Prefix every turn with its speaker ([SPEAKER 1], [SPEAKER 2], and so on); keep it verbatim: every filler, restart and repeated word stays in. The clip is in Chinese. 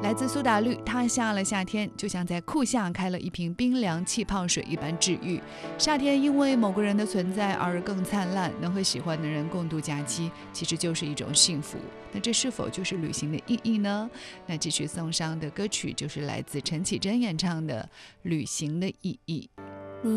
[SPEAKER 1] 来自苏打绿，他下了夏天，就像在库下开了一瓶冰凉气泡水一般治愈。夏天因为某个人的存在而更灿烂，能和喜欢的人共度假期，其实就是一种幸福。那这是否就是旅行的意义呢？那继续送上的歌曲就是来自陈绮贞演唱的《旅行的意义》。